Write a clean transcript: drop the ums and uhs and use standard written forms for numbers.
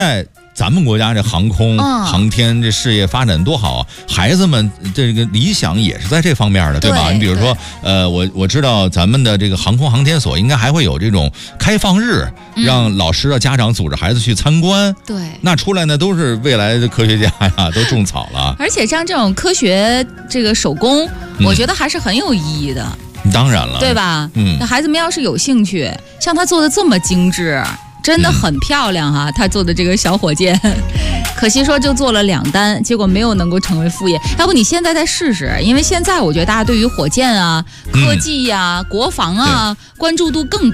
咱们国家这航空、航天这事业发展多好啊！孩子们这个理想也是在这方面的，对吧？你比如说，我知道咱们的这个航空航天所应该还会有这种开放日，让老师啊、家长组织孩子去参观。 对， 那出来呢都是未来的科学家呀，都种草了。 而且像这种科学这个手工，我觉得还是很有意义的。 当然了， 对吧？那孩子们要是有兴趣，像他做的这么精致。真的很漂亮哈，他做的这个小火箭，可惜说就做了2单，结果没有能够成为副业。要不你现在再试试，因为现在我觉得大家对于火箭啊、科技啊、国防啊关注度更高。